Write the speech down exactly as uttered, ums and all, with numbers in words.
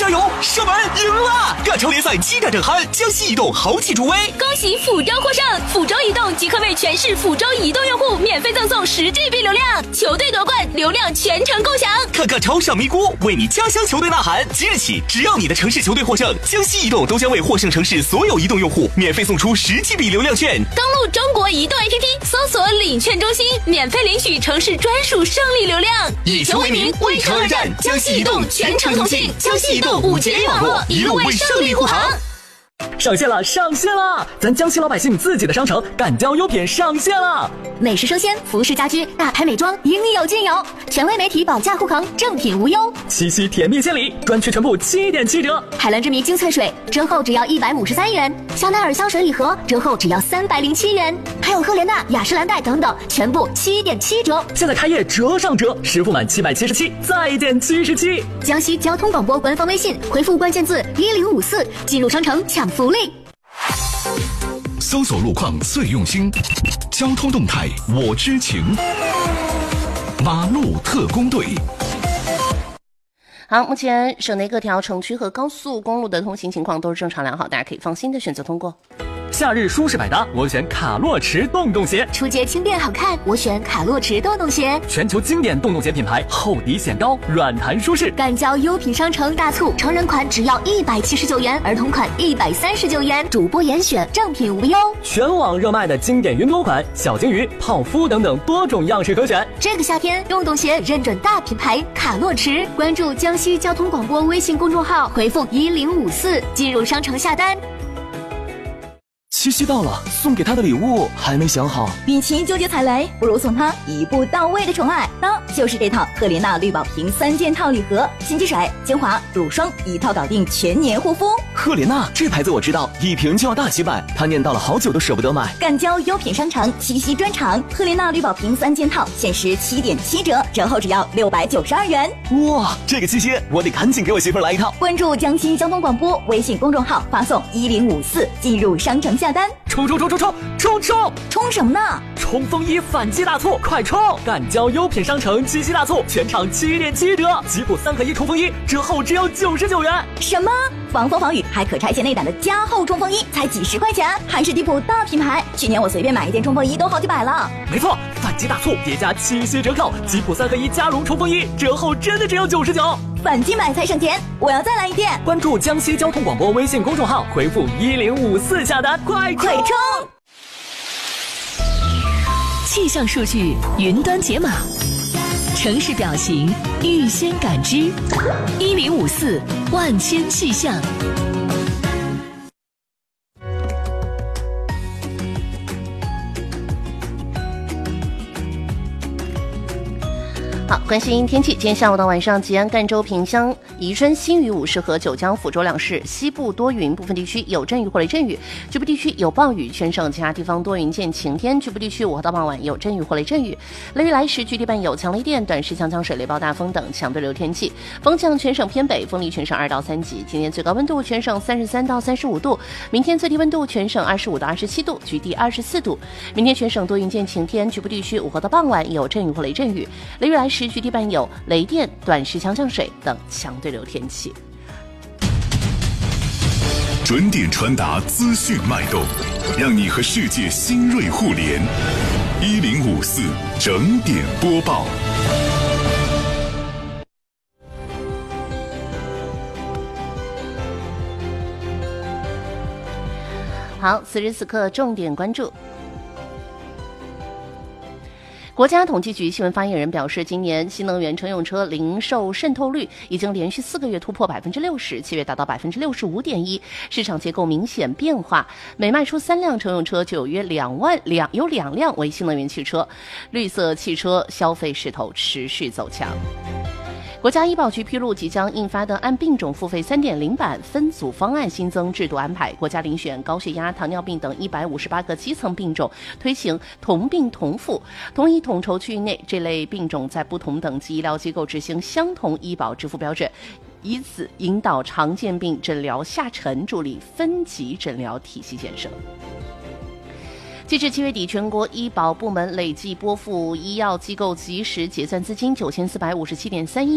加油，射门赢了！亚超联赛激战正酣，江西移动豪气助威， 恭喜福州获胜！福州移动即刻为全市福州移动用户免费赠送十 G B 流量，球队夺冠，流量全程共享。 看看超上咪咕，为你家乡球队呐喊！即日起，只要你的城市球队获胜，江西移动都将为获胜城市所有移动用户免费送出十 G B 流量券。 登录中国移动 A P P， 搜索领券中心，免费领取城市专属胜利流量。 以球为名，为城而战，江西移动全程同庆，江西移动五 G A 网络，一路为胜利护航。 上线了，上线了！咱江西老百姓自己的商城敢交优品上线了。 美食生鲜、服饰家居、大牌美妆，应有尽有。权威媒体保价护航，正品无忧。 七夕甜蜜献礼，专区全部七点七折。 海蓝之谜精粹水折后只要一百五十三元，香奈儿香水礼盒折后只要三百零七元，还有赫莲娜、雅诗兰黛等等，全部七点七折。 现在开业折上折，实付满七百七十七，再减七十七。 江西交通广播官方微信回复关键字一零五四，进入商城抢福利。 搜索路况最用心，交通动态我知情。马路特工队。 好，目前省内各条城区和高速公路的通行情况都是正常良好，大家可以放心的选择通过。 夏日舒适百搭，我选卡洛驰洞洞鞋。 出街轻便好看，我选卡洛驰洞洞鞋。 全球经典洞洞鞋品牌，厚底显高，软弹舒适。 敢交优品商城大促，成人款只要一百七十九元，儿童款一百三十九元，主播严选，正品无忧。 全网热卖的经典云朵款、小金鱼、泡芙等等多种样式可选。 这个夏天，洞洞鞋认准大品牌卡洛驰，关注江西交通广播微信公众号，回复一零五四进入商城下单。 七夕到了，送给他的礼物还没想好。 与其纠结踩雷，不如送他一步到位的宠爱，那就是这套赫莲娜绿宝瓶三件套礼盒，洗肌水、精华、乳霜一套搞定全年护肤。 赫莲娜这牌子我知道，一瓶就要大几百，他念叨了好久都舍不得买。 敢交优品商城七夕专场，赫莲娜绿宝瓶三件套限时七点七折，折后只要六百九十二元。 哇，这个七夕我得赶紧给我媳妇来一套。 关注江西交通广播微信公众号，发送一零五四进入商城下单。 冲冲冲冲冲冲冲！ 冲什么呢？ 冲锋衣反击大促，快冲！敢交优品商城七夕大促，全场七点七折，吉普三合一冲锋衣折后只要九十九元。 什么？防风防雨还可拆卸内胆的加厚冲锋衣才几十块钱，还是迪普大品牌。去年我随便买一件冲锋衣都好几百了。 没错，反击大促叠加七夕折扣，吉普三合一加绒冲锋衣折后真的只有九十九。 反击买才省钱，我要再来一件。 关注江西交通广播微信公众号，回复一零五四下单，快快冲！ 气象数据云端解码，城市表情预先感知，一零五四万千气象。 好，关心天气。今天下午到晚上，吉安、赣州、萍乡、宜春、新余、五市和九江、抚州两市西部多云，部分地区有阵雨或雷阵雨，局部地区有暴雨。全省其他地方多云见晴天，局部地区午后到傍晚有阵雨或雷阵雨。雷雨来时，局地伴有强雷电、短时强降水、雷暴大风等强对流天气。风向全省偏北，风力全省二到三级。今天最高温度全省三十三到三十五度，明天最低温度全省二十五到二十七度，局地二十四度。明天全省多云见晴天，局部地区午后到傍晚有阵雨或雷阵雨。雷雨来时，局地伴有雷电、短时强降水等强对流天气。 准点传达资讯脉动，让你和世界新锐互联。一零五四整点播报。 好，此时此刻重点关注。国家统计局新闻发言人表示，今年新能源乘用车零售渗透率已经连续四个月突破百分之六十，七月达到百分之六十五点一，市场结构明显变化。每卖出三辆乘用车，就有约两万两有两辆为新能源汽车，绿色汽车消费势头持续走强。国家医保局披露，即将印发的按病种付费 三点零 版分组方案新增制度安排，国家遴选高血压、糖尿病等一百五十八个基层病种，推行同病同付，同一统筹区域内这类病种在不同等级医疗机构执行相同医保支付标准，以此引导常见病诊疗下沉，助力分级诊疗体系建设。截至七月底，全国医保部门累计拨付医药机构及时结算资金九千四百五十七点三一